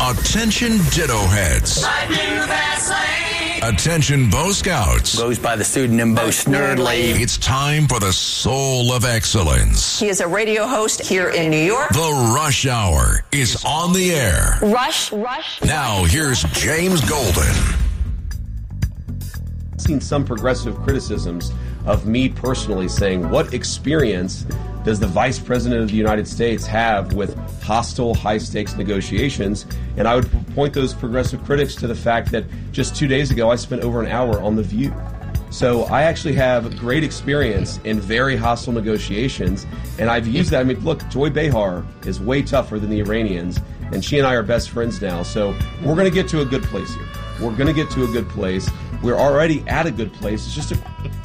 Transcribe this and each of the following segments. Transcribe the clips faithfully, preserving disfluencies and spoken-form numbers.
Attention Ditto Heads. Attention Bo Scouts. Goes by the pseudonym Bo Snerdley. It's time for the soul of excellence. He is a radio host here in New York. The Rush Hour is on the air. Rush, Rush. Now here's James Golden. I've seen some progressive criticisms of me personally saying, what experience does the Vice President of the United States have with hostile, high-stakes negotiations? And I would point those progressive critics to the fact that just two days ago I spent over an hour on The View. So I actually have great experience in very hostile negotiations, and I've used that. I mean, look, Joy Behar is way tougher than the Iranians, and she and I are best friends now. So we're going to get to a good place here. We're going to get to a good place. We're already at a good place. It's just a...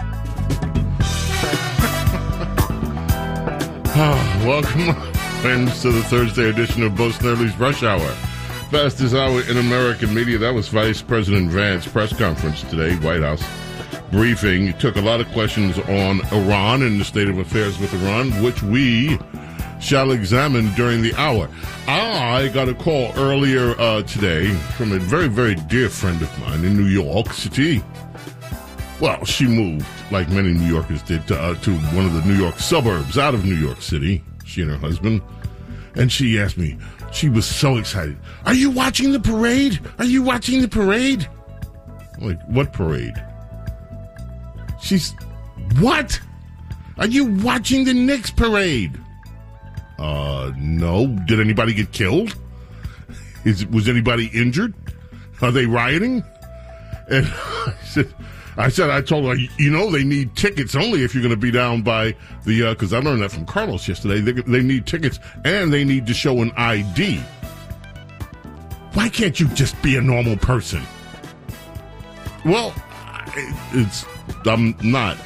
Welcome, friends, to the Thursday edition of Bo Snerdley's Rush Hour. Fastest hour in American media. That was Vice President Vance press conference today, White House briefing. He took a lot of questions on Iran and the state of affairs with Iran, which we shall examine during the hour. I got a call earlier uh, today from a very, very dear friend of mine in New York City. Well, she moved, like many New Yorkers did, to, uh, to one of the New York suburbs out of New York City, she and her husband. And she asked me, she was so excited, are you watching the parade? Are you watching the parade? I'm like, what parade? She's, what? Are you watching the Knicks parade? Uh, no. Did anybody get killed? Is Was anybody injured? Are they rioting? And I said... I said, I told her, you know, they need tickets only if you're going to be down by the, because uh, I learned that from Carlos yesterday. They, they need tickets and they need to show an I D. Why can't you just be a normal person? Well, it's, I'm not.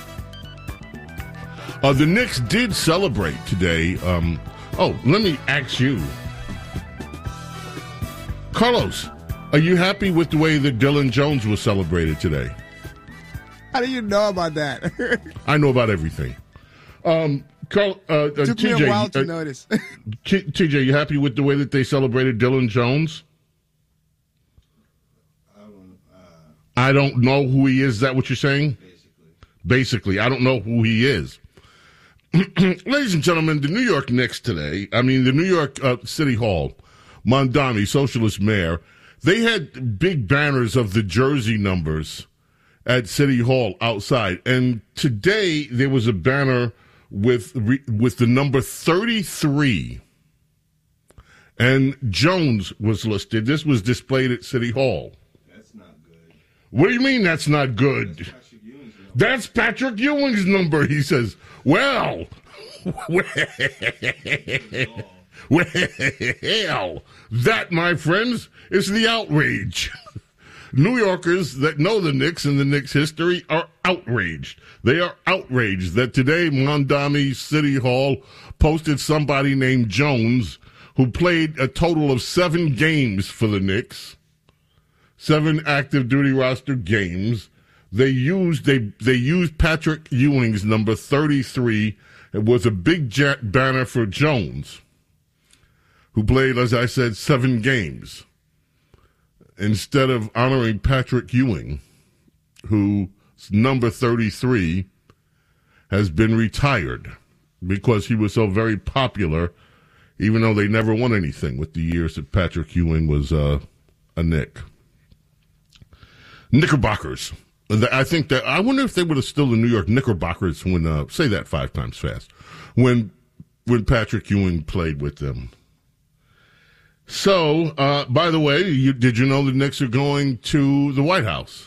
Uh, the Knicks did celebrate today. Um, oh, let me ask you. Carlos, are you happy with the way that Dylan Jones was celebrated today? How do you know about that? I know about everything. Um, Carl, uh, uh, Took T J, me a while to uh, notice. T J, you happy with the way that they celebrated Dylan Jones? Um, uh, I don't know who he is. Is that what you're saying? basically. Basically, I don't know who he is. Ladies and gentlemen, the New York Knicks today, I mean, the New York uh, City Hall, Mondami, socialist mayor, they had big banners of the jersey numbers at City Hall outside. And today there was a banner with with the number thirty-three. And Jones was listed. This was displayed at City Hall. That's not good. What do you mean that's not good? That's Patrick Ewing's number. That's Patrick Ewing's number, he says. Well, well, well, that, my friends, is the outrage. New Yorkers that know the Knicks and the Knicks history are outraged. They are outraged that today Mondami City Hall posted somebody named Jones who played a total of seven games for the Knicks, seven active duty roster games. They used they they used Patrick Ewing's number thirty-three. It was a big jet banner for Jones, who played, as I said, seven games, instead of honoring Patrick Ewing, whose number thirty-three has been retired because he was so very popular, even though they never won anything with the years that Patrick Ewing was uh, a Knick. Knickerbockers. I think that, I wonder if they were still the New York Knickerbockers when, uh, say that five times fast, when when Patrick Ewing played with them. So, uh, by the way, you, did you know the Knicks are going to the White House?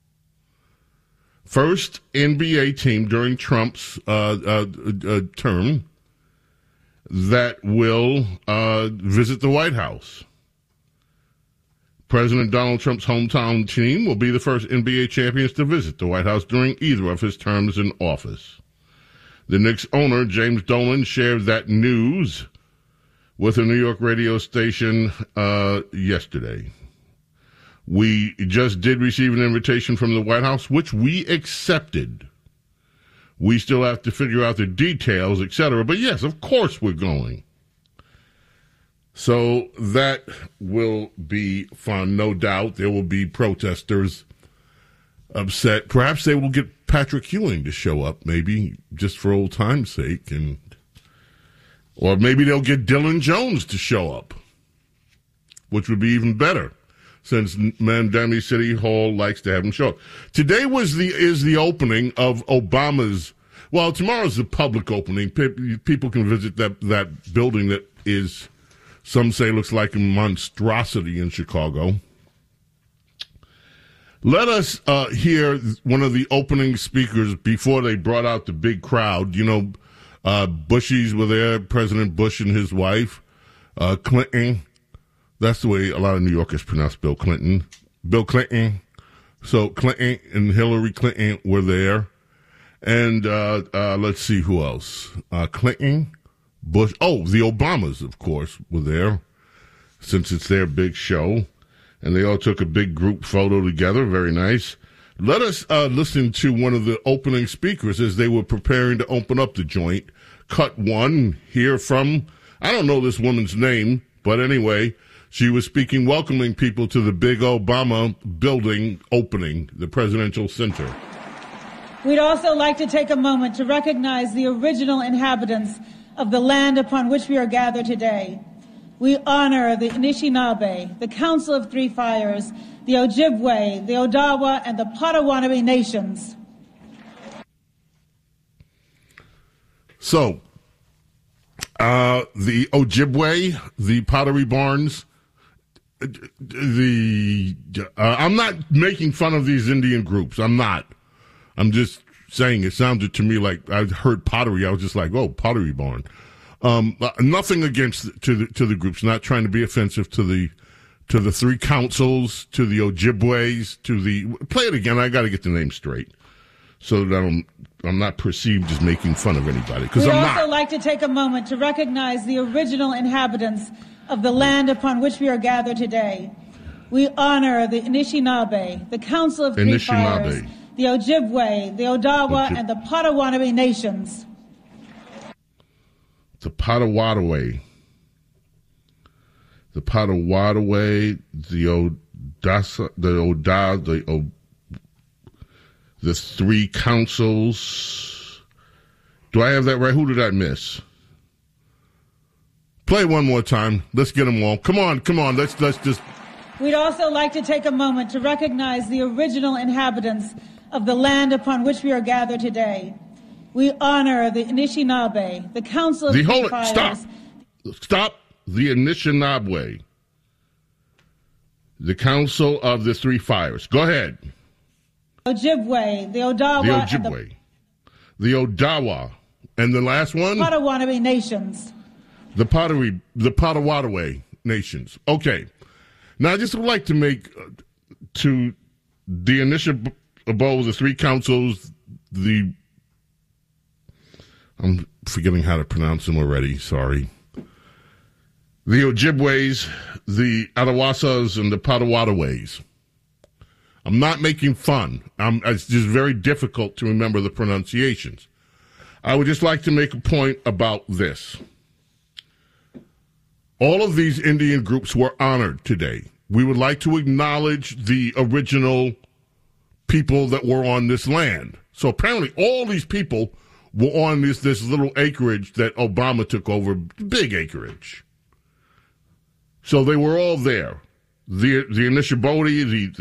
First N B A team during Trump's uh, uh, uh, term that will uh, visit the White House. President Donald Trump's hometown team will be the first N B A champions to visit the White House during either of his terms in office. The Knicks owner, James Dolan, shared that news with a New York radio station uh, yesterday. We just did receive an invitation from the White House, which we accepted. We still have to figure out the details, et cetera. But yes, of course we're going. So that will be fun, no doubt. There will be protesters upset. Perhaps they will get Patrick Ewing to show up, maybe just for old time's sake, and or maybe they'll get Dylan Jones to show up, which would be even better, since Mandami City Hall likes to have him show up. Today was the is the opening of Obama's. Well, tomorrow's the public opening. People can visit that that building that is, some say, looks like a monstrosity in Chicago. Let us uh, hear one of the opening speakers before they brought out the big crowd. You know, uh, Bushies were there, President Bush and his wife, uh, Clinton. That's the way a lot of New Yorkers pronounce Bill Clinton. Bill Clinton. So Clinton and Hillary Clinton were there. And uh, uh, let's see who else. Uh, Clinton, Bush. Oh, the Obamas, of course, were there, since it's their big show. And they all took a big group photo together. Very nice. Let us uh, listen to one of the opening speakers as they were preparing to open up the joint. Cut one, hear from, I don't know this woman's name, but anyway, she was speaking, welcoming people to the big Obama building opening, the Presidential Center. We'd also like to take a moment to recognize the original inhabitants of the land upon which we are gathered today. We honor the Anishinaabe, the Council of Three Fires, the Ojibwe, the Odawa, and the Potawatomi nations. So, uh, the Ojibwe, the Pottery Barns, the uh, I'm not making fun of these Indian groups. I'm not. I'm just saying it sounded to me like I heard pottery. I was just like, oh, Pottery Barn. Um, nothing against to the, to the groups. Not trying to be offensive to the to the three councils, to the Ojibways, to the play it again. I got to get the name straight so that I'm I'm not perceived as making fun of anybody, because I'm not. We'd also like to take a moment to recognize the original inhabitants of the land upon which we are gathered today. We honor the Anishinaabe, the Council of Three Fires, the Ojibwe, the Odawa, Ojib- and the Potawatomi nations. The Potawatomi. The Potawatomi, the Odasa, the Oda, the o, the three councils. Do I have that right? Who did I miss? Play one more time. Let's get them all. Come on, come on. Let's let's just. We'd also like to take a moment to recognize the original inhabitants of the land upon which we are gathered today. We honor the Anishinaabe, the Council of the Three whole, Fires. Stop. Stop. The Anishinaabe. The Council of the Three Fires. Go ahead. Ojibwe, the Odawa, the and Ojibwe. The, the Odawa. And the last one? Potawatomi nations. The Pottery, the Potawatomi nations. Okay. Now, I just would like to make uh, to the Anishinaabe, the three councils, the I'm forgetting how to pronounce them already. Sorry. The Ojibways, the Adawasas, and the Potawatomis. I'm not making fun. I'm, it's just very difficult to remember the pronunciations. I would just like to make a point about this. All of these Indian groups were honored today. We would like to acknowledge the original people that were on this land. So apparently all these people were on this, this little acreage that Obama took over, big acreage. So they were all there. The the Anishinaabe, the